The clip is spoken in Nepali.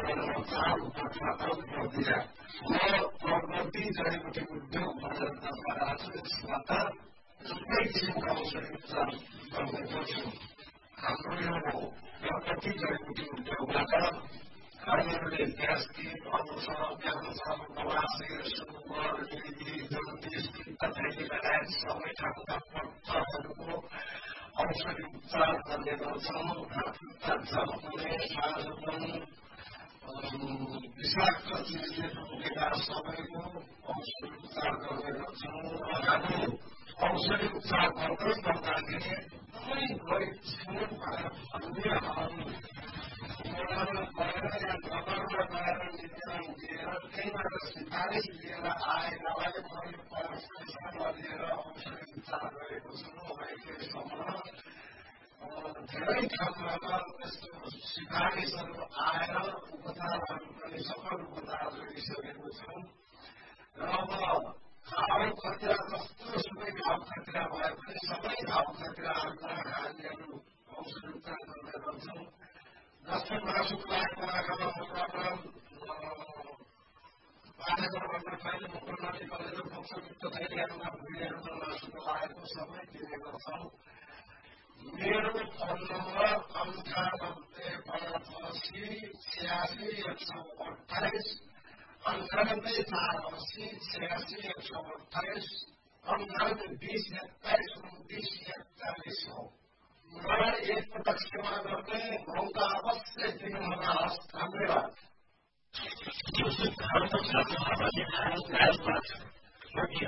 प्रगति जडीबुटी उद्योग भनेर राख्छु यसबाट जुनै किसिमका औषधि उपचार गर्ने गर्छु। हाम्रो यो प्रगति जडीबुटी उद्योगबाट हामीहरूले gastric, ulcer, cancer, बवासिर, sugar, TB, jaundice, पित्तथैलीका सबै ठाउँका पत्थरहरूको औषधि उपचार गर्ने गर्छौँ। हातखुट्टा झर्ने, साँझपन, विषाक्त चिजले टुटेका सबैको औषधि उपचार गर्ने गर्छौँ। हामी औषधि उपचार गर्दै गर्दाखेरि एकदमै गरिब श्रीमन्त भनेर भन्ने नगरमा गएर निवेदन दिएर त्यहीँबाट सिफारिस लिएर आएकालाई मैले पैसा लिएर औषधि उपचार गरेको छु। अहिलेसम्म धेरै ठाउँमा त्यस्तो सिफारिसहरू आएर उपचारहरू पनि सफल उपचार गरिसकेको छौँ। र अब घाउ खतरा जस्तो सुकै घाउ खतरा भए पनि सबै घाउ खतराहरूमा हामीहरू औषधि उपचार गर्ने गर्छौँ। जस्तै मासुको लागेको आँखामा मोटापन, बाँधेकोबाट कहिले मुख नदी कलेजो पुग्छ, पित्तथैलीहरूमा भुँडीहरूमा मासुको लागेको सबै दिने गर्छौँ। मेरो फोन नम्बर 9885866128, 9848866128, 9920272941 हो। मलाई एकपटक सेवा गर्ने मौका अवश्य दिनुहोला। धन्यवाद।